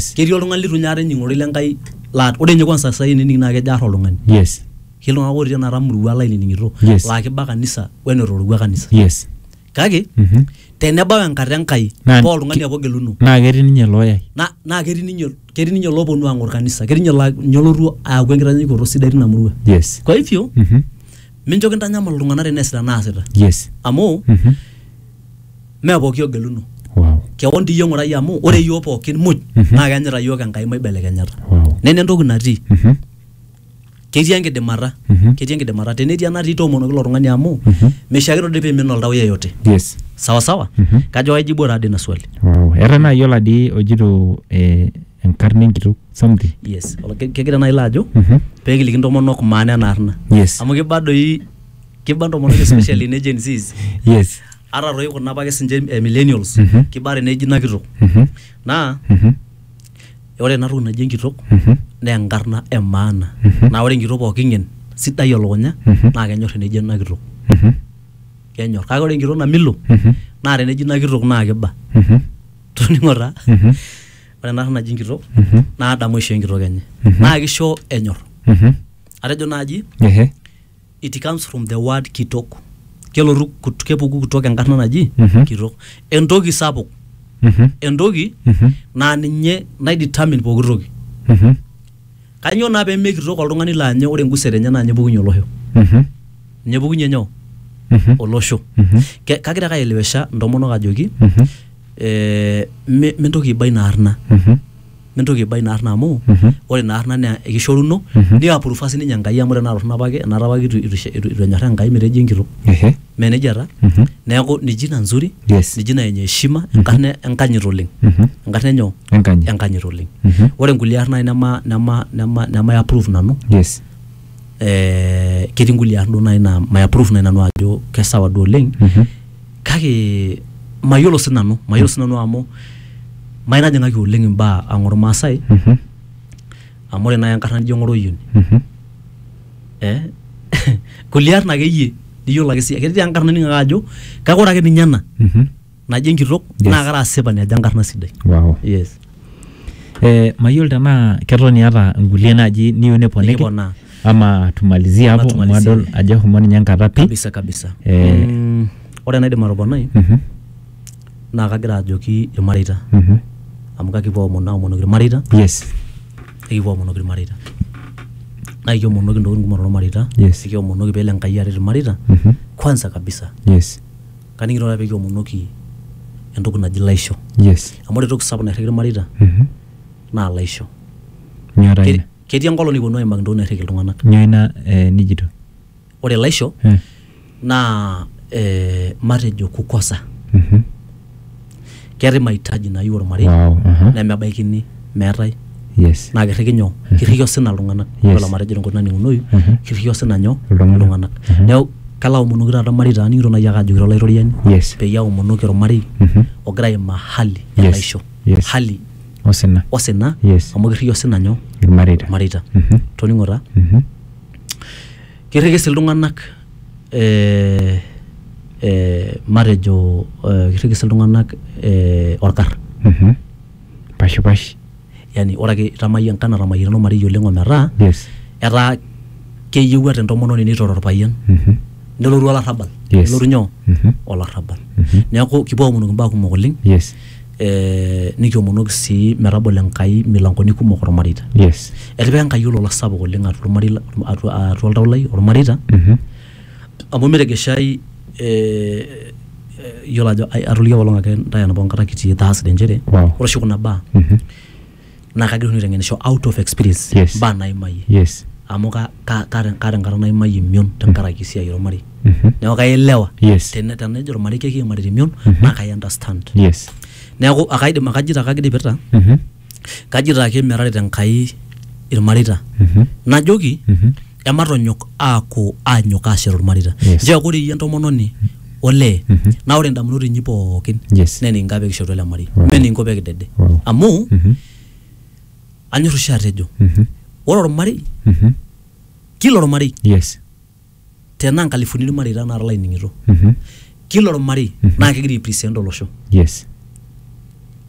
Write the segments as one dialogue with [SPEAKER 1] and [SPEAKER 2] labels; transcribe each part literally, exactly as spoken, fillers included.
[SPEAKER 1] Yes.
[SPEAKER 2] Ketii oltung'ani litu nyare nying'ore lenkai la ore nye kwanza sasa ini naa kejar oltung'ani.
[SPEAKER 1] Yes.
[SPEAKER 2] Kilo ngako ri na ramurua la ininingito
[SPEAKER 1] Yes.
[SPEAKER 2] la kiba kanisa wenororua kanisa.
[SPEAKER 1] Yes.
[SPEAKER 2] Kake
[SPEAKER 1] Mhm.
[SPEAKER 2] tenebau enkata enkai
[SPEAKER 1] Na-
[SPEAKER 2] pa oltung'ani apo geluno.
[SPEAKER 1] Na ketii ninye loyai.
[SPEAKER 2] Na na ketii ninye ketii ninye loponu ang'or kanisa. Ketii ninye la nyoloru aaku enkitanyanyukoto sidai tina murua.
[SPEAKER 1] Yes.
[SPEAKER 2] Kwa hivyo
[SPEAKER 1] Mhm.
[SPEAKER 2] mincho kintanyamal iltung'anak teneesita naasita.
[SPEAKER 1] Yes.
[SPEAKER 2] Amu
[SPEAKER 1] Mhm.
[SPEAKER 2] mee pooki ogeluno.
[SPEAKER 1] Wow.
[SPEAKER 2] Keon dii ng'urai amu ore iyiok pookin muj
[SPEAKER 1] Mhm.
[SPEAKER 2] naa kenyita iyiok enkai maibelekenyata.
[SPEAKER 1] Wow.
[SPEAKER 2] Nene entoki natii.
[SPEAKER 1] Mhm.
[SPEAKER 2] Ketii enkidimata.
[SPEAKER 1] Mhm.
[SPEAKER 2] Ketii enkidimata. Tenetii enatii toomonoki ilo tung'ani amu
[SPEAKER 1] Mhm.
[SPEAKER 2] meishiakino dii piimin oltau yeyote.
[SPEAKER 1] Yes.
[SPEAKER 2] Sawa sawa?
[SPEAKER 1] Mhm.
[SPEAKER 2] Kajo kaijibu taa dii ina swali.
[SPEAKER 1] Wow. Era na yiolo adi ojito eh enkarna enkitok something.
[SPEAKER 2] Yes. Olo ke- kegira nai ilo ajo
[SPEAKER 1] Mhm.
[SPEAKER 2] pee kiliki ntomonok maana ena arna.
[SPEAKER 1] Yes.
[SPEAKER 2] Amu kiba doi kiba ntomonok especially in agencies.
[SPEAKER 1] Yes.
[SPEAKER 2] Ata doi kuna apa ake sinche eh, millennials.
[SPEAKER 1] Mhm.
[SPEAKER 2] Kiba teneji ina kitok.
[SPEAKER 1] Mhm.
[SPEAKER 2] Naa
[SPEAKER 1] Mhm.
[SPEAKER 2] ore ena toki naji enkitok
[SPEAKER 1] Mhm.
[SPEAKER 2] naa enkarna e maana.
[SPEAKER 1] Mhm.
[SPEAKER 2] Naa ore enkitok pooki ng'en sidai elukunya
[SPEAKER 1] Mhm.
[SPEAKER 2] naa kenyor teneji ina kitok.
[SPEAKER 1] Mhm.
[SPEAKER 2] Kenyor. Kake ore enkitok namilo
[SPEAKER 1] Mhm.
[SPEAKER 2] naa teneji ina kitok naa kiba.
[SPEAKER 1] Mhm.
[SPEAKER 2] Toning'o taa.
[SPEAKER 1] Mhm.
[SPEAKER 2] Ore ena arna naji enkitok
[SPEAKER 1] Mhm.
[SPEAKER 2] naa adamu aisho enkitok enye.
[SPEAKER 1] Mhm.
[SPEAKER 2] Naa kisho enyor.
[SPEAKER 1] Mhm.
[SPEAKER 2] Atejo naaji
[SPEAKER 1] Ehe.
[SPEAKER 2] it comes from the word kitok. Kelotu kut- kepuku kitok enkarna naji
[SPEAKER 1] Mhm.
[SPEAKER 2] kitok. Entoki sapuk.
[SPEAKER 1] Mhm.
[SPEAKER 2] Entoki
[SPEAKER 1] Mhm.
[SPEAKER 2] naa ninye naidetermine pooki toki.
[SPEAKER 1] Mhm.
[SPEAKER 2] Kanyoo naa pee mekitok oltung'ani laa nye ore enkusere enye naa nye epukunye olosho.
[SPEAKER 1] Mhm.
[SPEAKER 2] Nye epukunye nyoo?
[SPEAKER 1] Mhm.
[SPEAKER 2] Olosho.
[SPEAKER 1] Mhm.
[SPEAKER 2] Ke- Kagira ake aelewesha ntomonok ajoki
[SPEAKER 1] Mhm.
[SPEAKER 2] eh, mi- mintoki aiba ina arna.
[SPEAKER 1] Mhm.
[SPEAKER 2] Mintoki aiba ina arna amu
[SPEAKER 1] Mhm.
[SPEAKER 2] ore ina arna naa ekishoruno
[SPEAKER 1] Mhm.
[SPEAKER 2] niaprufa sininye Enkai amu ore naa torrono apake enata apake itu itu itu itu enyorra Enkai meteji enkitok.
[SPEAKER 1] Ehe.
[SPEAKER 2] Mee nejia taa.
[SPEAKER 1] Mhm.
[SPEAKER 2] Neeku ni jina nzuri,
[SPEAKER 1] Yes.
[SPEAKER 2] ni jina yenye heshima, enkarna enkanyit oleng.
[SPEAKER 1] Mhm.
[SPEAKER 2] Enkarna enyoo?
[SPEAKER 1] Enkanyit.
[SPEAKER 2] Enkanyit oleng.
[SPEAKER 1] Mhm.
[SPEAKER 2] Ore nkulie arna nema nema nema nema approve nanu.
[SPEAKER 1] Yes.
[SPEAKER 2] Eh, ketii nkulie arna duo nai naa mai approve nai nanu ajo kesawa duo oleng.
[SPEAKER 1] Mhm.
[SPEAKER 2] Kake mayiolo sinanu, mayiolo sinanu amu mainajing'aki oleng imbaa ang'or Maasai
[SPEAKER 1] Mhm.
[SPEAKER 2] amu ore nai enkarna nijo ng'oroyioni.
[SPEAKER 1] Mhm.
[SPEAKER 2] Eh? Kulie arna akeyie niyiolo ake sii. Ketii enkarna nining' ake ajo kake ore ake ninye ena
[SPEAKER 1] Mhm.
[SPEAKER 2] naji enkitok
[SPEAKER 1] Yes.
[SPEAKER 2] naa kara asipani ajo enkarna sidai.
[SPEAKER 1] Wow.
[SPEAKER 2] Yes.
[SPEAKER 1] Eh, mayiolo tenaa keton iyata nkulie naaji niyieu neponiki
[SPEAKER 2] Nikiponaa.
[SPEAKER 1] ama tumalizie
[SPEAKER 2] Ama
[SPEAKER 1] hapo
[SPEAKER 2] tumalizie.
[SPEAKER 1] madol ajo homo ninye enkata pi.
[SPEAKER 2] Kabisa kabisa.
[SPEAKER 1] Eh.
[SPEAKER 2] Mm, ore enaidim atoponai
[SPEAKER 1] Mhm.
[SPEAKER 2] naa kagira ajoki irmareita
[SPEAKER 1] Mhm.
[SPEAKER 2] amu kakipuo aomon aomonoki irmareita,
[SPEAKER 1] Yes.
[SPEAKER 2] ekipuo aomonoki irmareita. Naa kiomonoki ntokitin kumok tormareita,
[SPEAKER 1] Yes.
[SPEAKER 2] kiomonoki pee elo Enkai aret irmareita.
[SPEAKER 1] Mhm.
[SPEAKER 2] Kwanza kabisa
[SPEAKER 1] Yes.
[SPEAKER 2] kaning'ito taa pee kiomonoki entoki naji laisho.
[SPEAKER 1] Yes.
[SPEAKER 2] Amu ore entoki sapuk nairriki irmareita
[SPEAKER 1] Mhm.
[SPEAKER 2] naa laisho.
[SPEAKER 1] Nyora
[SPEAKER 2] Ke-
[SPEAKER 1] ina.
[SPEAKER 2] Ketii enkolong nikiponu aimaki ntokitin nairriki iltung'anak.
[SPEAKER 1] Nyoo ina eh, nijito.
[SPEAKER 2] Ore laisho
[SPEAKER 1] Eh.
[SPEAKER 2] naa eh, matejo kukosa.
[SPEAKER 1] Mhm.
[SPEAKER 2] Keetai mahitaji naayieu ormarei
[SPEAKER 1] Wow. Aha.
[SPEAKER 2] nemebaikini meetai.
[SPEAKER 1] Yes.
[SPEAKER 2] Naa kirriki nyoo? Kirriki osina iltung'anak.
[SPEAKER 1] Yes.
[SPEAKER 2] Ore matejo tenkoitoi naning'unoyu
[SPEAKER 1] Mhm.
[SPEAKER 2] kirriki osina nyoo?
[SPEAKER 1] Iltung'anak.
[SPEAKER 2] Iltung'anak.
[SPEAKER 1] Mhm.
[SPEAKER 2] Neeku kalo aomonoki taata irmareita aning'ito nai ake ajoki olairoriani
[SPEAKER 1] Yes.
[SPEAKER 2] peyie aomonoki ormarei
[SPEAKER 1] Mhm.
[SPEAKER 2] ogira aimaa hali
[SPEAKER 1] Yes.
[SPEAKER 2] elaisho.
[SPEAKER 1] Yes.
[SPEAKER 2] Hali
[SPEAKER 1] Osina.
[SPEAKER 2] osina
[SPEAKER 1] Yes.
[SPEAKER 2] amu kirriki osina nyoo?
[SPEAKER 1] Irmareita.
[SPEAKER 2] Irmareita.
[SPEAKER 1] Mhm.
[SPEAKER 2] Toning'o taa.
[SPEAKER 1] Mhm.
[SPEAKER 2] Kirriki sii iltung'anak eh, eh, matejo eh, kirriki sii iltung'anak eh, orkarr.
[SPEAKER 1] Mhm. Pashipashi.
[SPEAKER 2] Yani ore ake itamayie enkana tamayiana ormarei oleng ometaa
[SPEAKER 1] Yes.
[SPEAKER 2] etaa keyieu ate entomononi nitore orpayian
[SPEAKER 1] Mhm.
[SPEAKER 2] nelotu olarrabal.
[SPEAKER 1] Yes.
[SPEAKER 2] Nelotu nyoo?
[SPEAKER 1] Mhm.
[SPEAKER 2] Olarrabal.
[SPEAKER 1] Mhm.
[SPEAKER 2] Neeku kipuo aomonoki mbaa kumok oleng.
[SPEAKER 1] Yes.
[SPEAKER 2] Eh, nikiomonoki sii metabolo Enkai milangoni kumok ormareita.
[SPEAKER 1] Yes.
[SPEAKER 2] Etipika Enkai olola sapuk oleng atua ormarei la- atua atua oltau lai ormareita
[SPEAKER 1] Mhm.
[SPEAKER 2] amu metegeshai eh, eh, yiolo ajo ai- atoliki apa olong ake ntae enapa enkata kiti taas dii nchere
[SPEAKER 1] Wow.
[SPEAKER 2] ore oshi kuna baa
[SPEAKER 1] Mhm.
[SPEAKER 2] naa kagira oshi aiteng'enisho out of experience
[SPEAKER 1] Yes.
[SPEAKER 2] baa naimayie
[SPEAKER 1] Yes.
[SPEAKER 2] amu ka ka kaata kaata enkata naimayie emion tenkaraki esiai ormarei.
[SPEAKER 1] Mhm.
[SPEAKER 2] Neeku kaelewa
[SPEAKER 1] Yes.
[SPEAKER 2] tene tenejo ormarei kekiimari temion
[SPEAKER 1] Mhm.
[SPEAKER 2] naa kai understand.
[SPEAKER 1] Yes.
[SPEAKER 2] Neeku akaidim akajita kakidipita
[SPEAKER 1] Mhm.
[SPEAKER 2] kajita ake metaret Enkai irmareita
[SPEAKER 1] Mhm.
[SPEAKER 2] najoki
[SPEAKER 1] Mhm.
[SPEAKER 2] ematonyok aaku aanyok aashet ormareita.
[SPEAKER 1] Yes.
[SPEAKER 2] Njoo ore iyie entomononi olee
[SPEAKER 1] Mhm.
[SPEAKER 2] naa ore indamunot inyi pookin
[SPEAKER 1] Yes.
[SPEAKER 2] naa eninko pee kishetu ele marei.
[SPEAKER 1] Wow.
[SPEAKER 2] Mee eninko pee kidede.
[SPEAKER 1] Wow.
[SPEAKER 2] Amu
[SPEAKER 1] Mhm.
[SPEAKER 2] anyorr oshi atejo
[SPEAKER 1] Mhm.
[SPEAKER 2] ore ormarei
[SPEAKER 1] Mhm.
[SPEAKER 2] kila ormarei
[SPEAKER 1] Yes.
[SPEAKER 2] tenaa nkalifuni irmareita naara laining'ito
[SPEAKER 1] Mhm.
[SPEAKER 2] kila ormarei
[SPEAKER 1] Mhm.
[SPEAKER 2] naa kegira aipresent olosho.
[SPEAKER 1] Yes.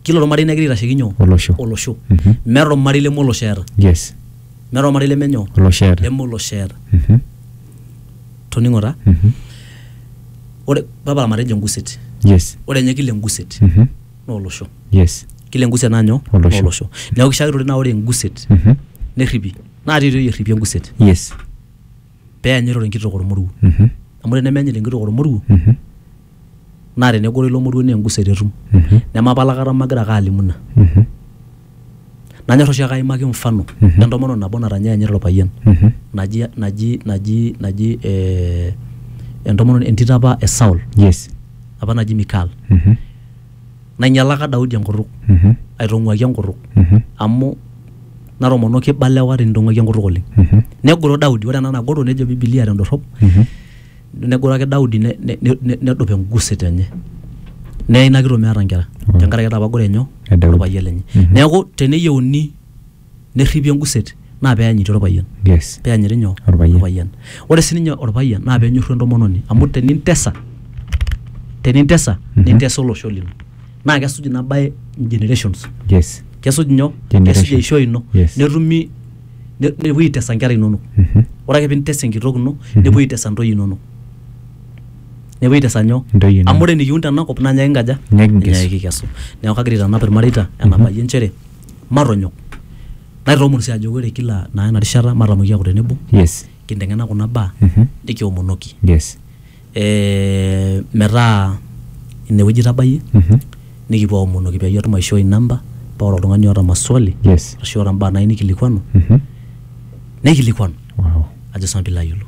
[SPEAKER 2] kila ormarei negira aitasheki nyoo
[SPEAKER 1] olosho
[SPEAKER 2] olosho
[SPEAKER 1] Mhm.
[SPEAKER 2] meeta ormarei leme olosho eeta
[SPEAKER 1] yes
[SPEAKER 2] meeta ormarei leme nyoo
[SPEAKER 1] olosho eeta
[SPEAKER 2] leme olosho eeta
[SPEAKER 1] Mhm.
[SPEAKER 2] toning'o taa
[SPEAKER 1] Mhm.
[SPEAKER 2] ore papa matejo enguset
[SPEAKER 1] yes
[SPEAKER 2] ore nye kila enguset
[SPEAKER 1] Mhm.
[SPEAKER 2] naa olosho
[SPEAKER 1] yes
[SPEAKER 2] kila enguset naa nyoo
[SPEAKER 1] Olosho.
[SPEAKER 2] naa olosho neeku kishaakino naa ore enguset
[SPEAKER 1] Mhm.
[SPEAKER 2] nerripi naa tiitoi erripi enguset
[SPEAKER 1] yes
[SPEAKER 2] peeyanyit enkitok ormoruo
[SPEAKER 1] Mhm.
[SPEAKER 2] amu tenemeanyit enkitok ormoruo
[SPEAKER 1] Mhm.
[SPEAKER 2] naa tenegoro ilo moruo naa enguset etum
[SPEAKER 1] Mhm.
[SPEAKER 2] nemapala kata magira ake alimu ina
[SPEAKER 1] Mhm.
[SPEAKER 2] nanyorr oshi ake aimaki mfano
[SPEAKER 1] Mhm.
[SPEAKER 2] entomononi nabo natanyanyit orpayian
[SPEAKER 1] Mhm.
[SPEAKER 2] naji naji naji naji eh, entomononi entito apa e Saul
[SPEAKER 1] yes
[SPEAKER 2] apa naji Mikal
[SPEAKER 1] Mhm.
[SPEAKER 2] nainyalaka Daudi enkutuk
[SPEAKER 1] Mhm.
[SPEAKER 2] aitong'uaki enkutuk
[SPEAKER 1] Mhm.
[SPEAKER 2] amu natomonoki ibalewa tenitong'uaki enkutuk oleng
[SPEAKER 1] Mhm.
[SPEAKER 2] negoro Daudi ore ena nagoro nejo Biblia tendorrop
[SPEAKER 1] Mhm.
[SPEAKER 2] negoro ake Daudi ne- ne- ne- nedup enguset enye neya ina kitok meeta nkera
[SPEAKER 1] Oh.
[SPEAKER 2] tenkaraki etapagore nyoo
[SPEAKER 1] E Daudi.
[SPEAKER 2] orpayian lenye
[SPEAKER 1] Mhm.
[SPEAKER 2] neeku teneyieuni nerripi enguset naa peeyanyiti orpayian
[SPEAKER 1] yes
[SPEAKER 2] peeyanyiti nyoo
[SPEAKER 1] Orpayian.
[SPEAKER 2] ore sininye orpayian naa peenyorru entomononi amu tenintesa tenintesa
[SPEAKER 1] Mhm.
[SPEAKER 2] nintesa olosho lino naa kesuj ina baye generations
[SPEAKER 1] yes
[SPEAKER 2] kesuj nyoo
[SPEAKER 1] Generation.
[SPEAKER 2] kesuj eishoi ino
[SPEAKER 1] Yes.
[SPEAKER 2] netumi ne- nepuoi aitesa nkera inonok
[SPEAKER 1] Mhm.
[SPEAKER 2] ore ake piintesa enkitok ino
[SPEAKER 1] Mhm.
[SPEAKER 2] nepuoi aitesa ntoyie inonok nepuoi aitesa nyoo
[SPEAKER 1] Ntoyie
[SPEAKER 2] amu
[SPEAKER 1] inonok.
[SPEAKER 2] ore nikiun tenakop naa nyaki nkaja
[SPEAKER 1] Nyaki nkesu.
[SPEAKER 2] nyaki kikesu neeku kagira aitanap irmareita enabayie nchere matonyok naitoomon sii ajo ore kila naa ena rishata matamoki aaku tenebo
[SPEAKER 1] yes
[SPEAKER 2] kinteng'ena kuna baa
[SPEAKER 1] Mhm.
[SPEAKER 2] nikiomonoki
[SPEAKER 1] yes
[SPEAKER 2] eh, metaa inewueji itabayie
[SPEAKER 1] Mhm.
[SPEAKER 2] nikipuo aomonoki peyie atum aishoi namba paa ore oltung'ani oota maswali
[SPEAKER 1] yes
[SPEAKER 2] ashu oota mbaa nayieu nikilikwanu
[SPEAKER 1] Mhm.
[SPEAKER 2] nekilikwanu
[SPEAKER 1] wow
[SPEAKER 2] ajo saa piilo ayiolou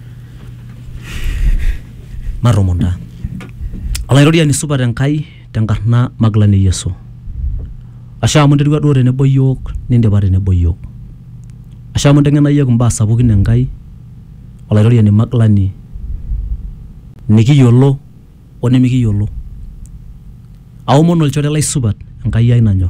[SPEAKER 2] matoomon taa olairoriani supat Enkai tenkarna Magdalene Yesu ashe amu interua duo tenebo yiok nindipa tenebo yiok ashe amu inteng'ena yiok imbaa sapukin Enkai olairoriani Magdalene nikiyiolo onemikiyiolo aomon olchore lai supat Enkai ai nanyorr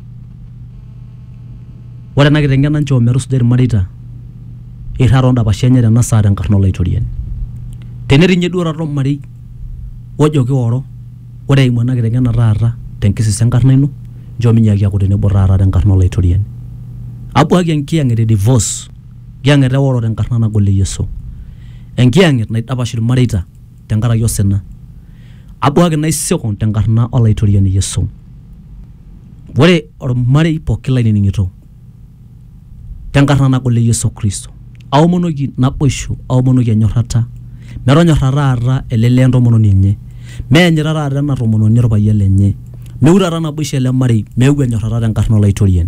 [SPEAKER 2] ore ena kiteng'ena nchoo metusuja irmareita irra toondapashi enye tena saa tenkarna olaitoriani tenetii ninye duo taata ormarei ojo kioro ore eimu ena kiteng'ena taata tenkisisa enkarna ino nchoo minyaaki aaku tenebo taata tenkarna olaitoriani abuaki enkiyang'et e divorce nkiyang'et eoro tenkarna nagol e Yesu enkiyang'et naidapash irmareita tenkaraki osina abuaki naisikon tenkarna olaitoriani Yesu ore ormarei pookin lainining'ito tenkarna nagol e Yesu Kristo aomonoki naboisho aomonoki enyorrata metonyorra taata ele lee entomononi enye meenyita taata ena tomononi orpayian lenye meu taata naboisho ele marei meu enyorrata tenkarna olaitoriani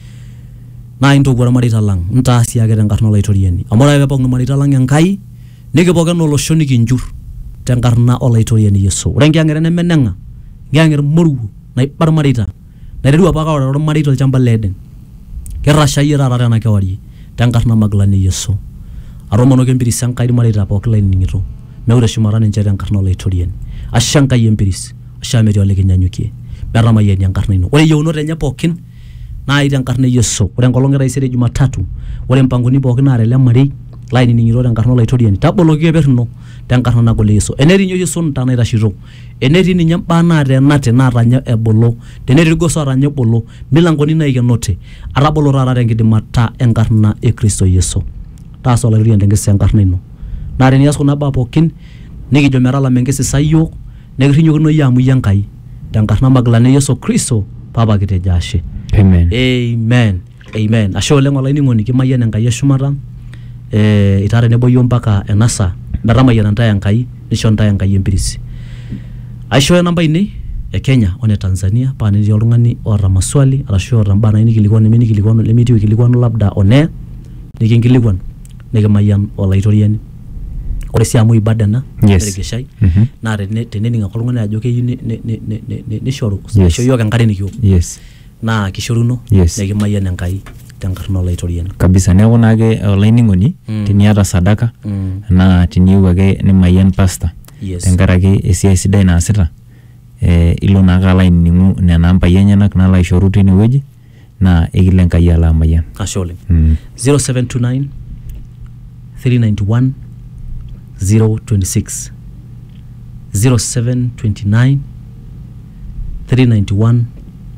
[SPEAKER 2] naa intoku ormareita lang ntaasi ake tenkarna olaitoriani amu ore ake peepok irmareita lang Enkai nikipok enaa olosho nikinjurr tenkarna olaitoriani Yesu ore enkiyang'et nemeneng'a nkiyang'et moruo naiba irmareita naiterua apa ake aorro irmareita olchamba le Eden kirrashayie taata tena kewarie tenkarna Magdalene Yesu atomonoki empiris Enkai irmareita pookin lainining'ito meure shumata ninche tenkarna olaitoriani ashe Enkai empiris ashe metii olikinyanyukie metamayiani enkarna ino ore yieunot enye pookin naai tenkarna Yesu ore enkolong etaisere Jumatatu ore mpangoni pookin naata ele marei lainining'ito tenkarna olaitoriani taboloki keperr ino tenkarna nagol e Yesu enetii ninye Yesu ntaa naitashito enetii ninye mbaa naateenate naatanya ebolo tenetii irgoso ootanya ebolo milangoni naikenote atabolo taata tenkidimata enkarna e Kristo Yesu taasa olaitoriani tenkisisa enkarna ino naa tenias kuna baa pookin nikijo metalama enkisisa yiok nekirrinyokino yie amu iyie Enkai tenkarna Magdalene Yesu Kristo papa kitejo ashe
[SPEAKER 1] amen
[SPEAKER 2] amen amen ashe oleng olainining'oni kimayian Enkai eshumata eh itaa tenebo yiok mpaka ena saa metamayiana ntae Enkai nisho ntae Enkai empiris aishooyo namba ainei e Kenya one Tanzania paa netii oltung'ani oota maswali arashu oota mbaa nayieu nikilikwanu nemenikilikwanu lemetiu ikilikwanu labda onea nikinkilikuan nikimayian olaitoriani ore sii amu ibada ena
[SPEAKER 1] Yes.
[SPEAKER 2] eregeshai
[SPEAKER 1] Mhm.
[SPEAKER 2] naa tene- tenening ake oltung'ani ajo keyieu ni- ni- ni- ni- ni- ni- nishoru
[SPEAKER 1] Yes.
[SPEAKER 2] aisho yiok enkare nikiok
[SPEAKER 1] yes
[SPEAKER 2] naa kishoruno
[SPEAKER 1] Yes.
[SPEAKER 2] nikimayian Enkai tenkarna olaitoriani
[SPEAKER 1] kabisa neeku naake olainining'oni
[SPEAKER 2] Mm.
[SPEAKER 1] teniata sadaka
[SPEAKER 2] Mm.
[SPEAKER 1] naa teniyieu ake nimayian pastor
[SPEAKER 2] Yes.
[SPEAKER 1] tenkaraki esiai sidai naasita eh, ilo naake alo ainining'u nena ampai enyenak nalo aishoru tine wueji naa ekilo Enkai alo amayian
[SPEAKER 2] ashe oleng
[SPEAKER 1] mm.
[SPEAKER 2] zero seven two nine three nine one zero two six zero seven two nine three nine one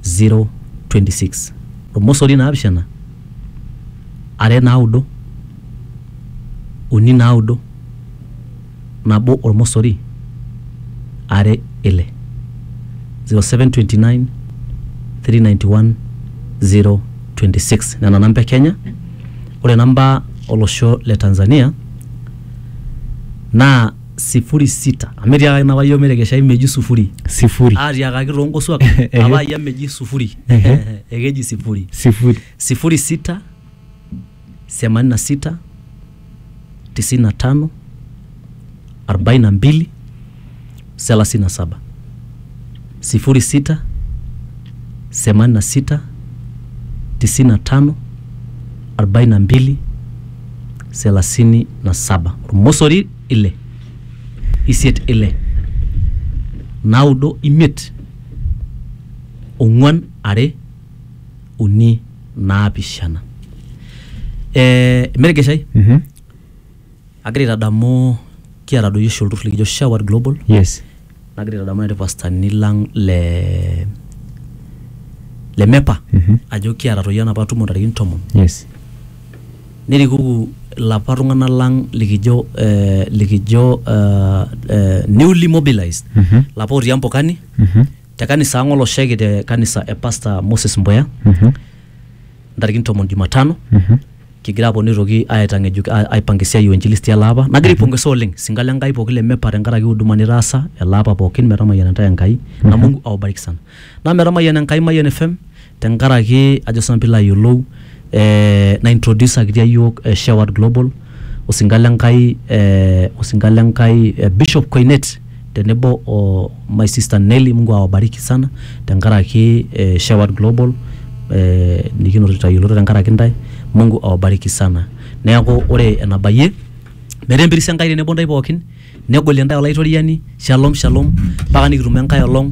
[SPEAKER 2] zero two six. Ormosori naapishana are naudo uni naudo nabo ormosori are ile zero seven two nine three nine one zero two six. Nana namba Kenya. Ore namba olosho le Tanzania na sifuri sita. Ameria na wayo meregesha imeji sufuri.
[SPEAKER 1] Sifuri.
[SPEAKER 2] Ari agagi rongo swaka. Aba ya meji sufuri. Egeji sifuri.
[SPEAKER 1] Sifuri.
[SPEAKER 2] Sifuri sita. Themanini na sita. Tisini na tano. Arobaini na mbili. Thelathini na saba. Sifuri sita. Themanini na sita. Tisini na tano. Arobaini na mbili. Thelathini na saba. Ormosori ile. Isiet ile. Naudo imit. Ongwan are. Uni naapishana. Eh, meregeshai?
[SPEAKER 1] Mhm.
[SPEAKER 2] Agri tadamu kiara do yeshol rufli jo Shower Global.
[SPEAKER 1] Yes.
[SPEAKER 2] Agri tadamu ne pastor nilang le le mepa.
[SPEAKER 1] Mhm.
[SPEAKER 2] Ajo kiara ro yana patu mondarin tomon.
[SPEAKER 1] Yes.
[SPEAKER 2] Niriku la parungana lang likijo eh, likijo uh, uh, newly mobilized.
[SPEAKER 1] Mhm.
[SPEAKER 2] La por yampo kani.
[SPEAKER 1] Mhm.
[SPEAKER 2] Te kanisa ngolo shege de kanisa e pastor Moses Mboya.
[SPEAKER 1] Mhm.
[SPEAKER 2] Ndarikin tomon Jumatano.
[SPEAKER 1] Mhm.
[SPEAKER 2] Kigira poni rogi ayatange juk aipangisia evangelist ya laba nagiri pongeso oleng singala ngai pokile mepare ngaraki huduma ni rasa ya laba pokin merama yana ta ngai na Mungu awabariki sana na merama yana ngai Mayan F M tengaraki ajo sampila yolo eh na introduce agiria yok eh, Shower Global usingala ngai eh usingala ngai eh, Bishop Koinet tenebo o my sister Nelly Mungu awabariki sana tengaraki eh, Shower Global eh nikino ritayolo tengaraki ndai Mungu awabariki sana. Neago ore enabaye merembirisa ngai tenebo ndai pookin negol endai olaitoriani shalom shalom paka nikitum enkai olong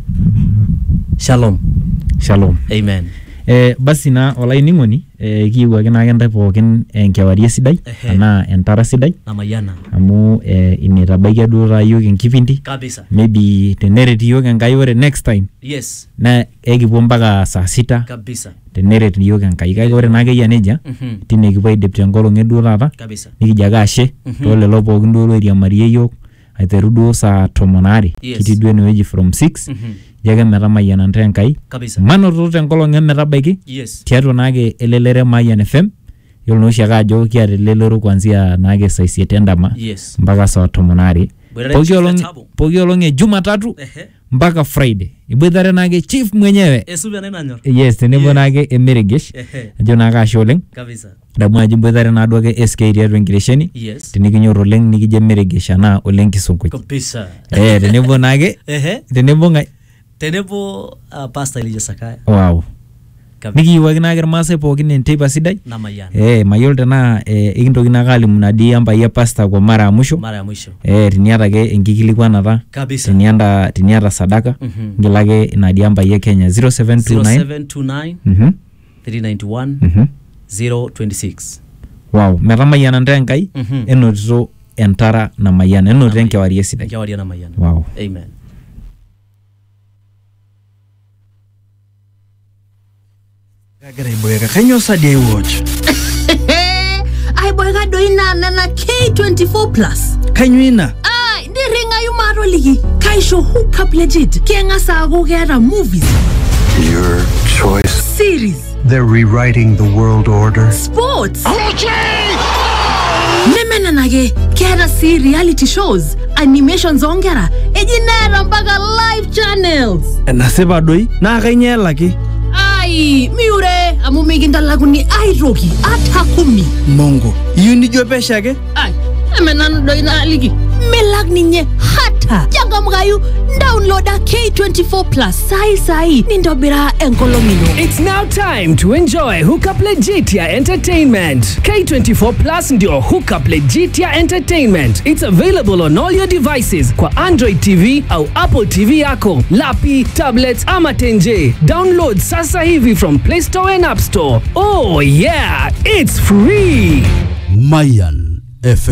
[SPEAKER 2] shalom
[SPEAKER 1] Shalom.
[SPEAKER 2] amen.
[SPEAKER 1] Eh basi na olainingoni eh kiwaki na kentai pookin enkewarie sidai ana entara sidai
[SPEAKER 2] Na mayana
[SPEAKER 1] amu eh inetabaikia duo tayiok enkipindi
[SPEAKER 2] kabisa.
[SPEAKER 1] maybe teneret yiok enkai ore next time
[SPEAKER 2] Yes
[SPEAKER 1] na ekipuo mpaka saa sita
[SPEAKER 2] kabisa
[SPEAKER 1] teneret yiok enkai kake ore naa keyia nejia
[SPEAKER 2] mhm
[SPEAKER 1] tine kipuo aidip tenkolong eduo taata
[SPEAKER 2] kabisa.
[SPEAKER 1] nikijo ake ashe
[SPEAKER 2] Mhm.
[SPEAKER 1] toolelo pookin duo loiriamarie yiok aiteru duo saa tomon aare
[SPEAKER 2] Yes.
[SPEAKER 1] kitii duo enewueji from six
[SPEAKER 2] Mhm
[SPEAKER 1] ijo ake metamayiana ntae enkai
[SPEAKER 2] kabisa.
[SPEAKER 1] manoto tenkolong emetabaiki
[SPEAKER 2] Yes
[SPEAKER 1] tiatua naake elelere Mayan F M yiolo naa oshiake ajo kiata elelero kuanzia naake saa isiet endama
[SPEAKER 2] yes.
[SPEAKER 1] mpaka saa tomon aare
[SPEAKER 2] Bwerere
[SPEAKER 1] poki
[SPEAKER 2] chief
[SPEAKER 1] olong
[SPEAKER 2] Letabo.
[SPEAKER 1] poki olong e Jumatatu
[SPEAKER 2] Ehe
[SPEAKER 1] mpaka Friday iboitare naake chief mwenyewe
[SPEAKER 2] esubi ananyor
[SPEAKER 1] yes tenebo
[SPEAKER 2] Yeah.
[SPEAKER 1] naake emeregesh
[SPEAKER 2] ehe
[SPEAKER 1] ajo naake ashe oleng
[SPEAKER 2] kabisa.
[SPEAKER 1] damu ajo iboitare naaduo ake S K tiatua enkiresheni
[SPEAKER 2] Yes
[SPEAKER 1] tenikinyor oleng nikijo emeregesh anaa oleng kisunkui
[SPEAKER 2] kabisa.
[SPEAKER 1] eh tenebo naake
[SPEAKER 2] Ehe
[SPEAKER 1] tenebo ngai
[SPEAKER 2] tenebo uh, pastor Elijah Sakaya
[SPEAKER 1] wow
[SPEAKER 2] kabisa.
[SPEAKER 1] nikiyiwaki naake irmaasai pookin enteipa sidai
[SPEAKER 2] Na mayana
[SPEAKER 1] eh mayiolo tenaa eh, ikintoki naake alimu nadii ambai e pastor kwa mara ya mwisho
[SPEAKER 2] mara ya mwisho
[SPEAKER 1] eh teniata ake enkikilikwanata
[SPEAKER 2] kabisa.
[SPEAKER 1] teniata teniata sadaka
[SPEAKER 2] Mhm
[SPEAKER 1] ngila ake inadii ambai e Kenya zero seven two
[SPEAKER 2] zero
[SPEAKER 1] nine
[SPEAKER 2] seven two nine
[SPEAKER 1] mhm
[SPEAKER 2] three nine one
[SPEAKER 1] mhm
[SPEAKER 2] zero two six.
[SPEAKER 1] wow metamayiana ntae enkai
[SPEAKER 2] Mhm
[SPEAKER 1] enotito entara namayiana enotito
[SPEAKER 2] Namayiana.
[SPEAKER 1] enkewarie sidai
[SPEAKER 2] Nkewarie na mayana.
[SPEAKER 1] wow
[SPEAKER 2] Amen.
[SPEAKER 3] Kagira iboyeka kanyo sadi I watch.
[SPEAKER 4] Ay boy ga doina na K twenty-four plus.
[SPEAKER 3] Kanyo ina.
[SPEAKER 4] Ay di ringa yu maro ligi. Kai show hook up legit. Kenga sa go gera movies,
[SPEAKER 5] Your choice.
[SPEAKER 4] series,
[SPEAKER 5] They're rewriting the world order.
[SPEAKER 4] sports. Nemena nage kera si reality shows, animations ongera. Ejinera mpaka live channels.
[SPEAKER 3] Enasipa doi naa kainyalaki.
[SPEAKER 4] Ay miure amu miginda laguni ay rogi ata kumi.
[SPEAKER 3] Mongo. Iyu nijo pesha ake?
[SPEAKER 4] Ay emenan doina ligi. Melag ninye hata. Jaga mgayu downloada K twenty-four plus sai sai nindobira enkolongino.
[SPEAKER 6] It's now time to enjoy Hookup Legitia Entertainment. K twenty-four Plus ndio Hookup Legitia Entertainment. It's available on all your devices kwa Android T V au Apple T V yako, lapi, tablets ama tenje. Download sasa hivi from Play Store and App Store. Oh yeah, it's free.
[SPEAKER 7] Mayan F M.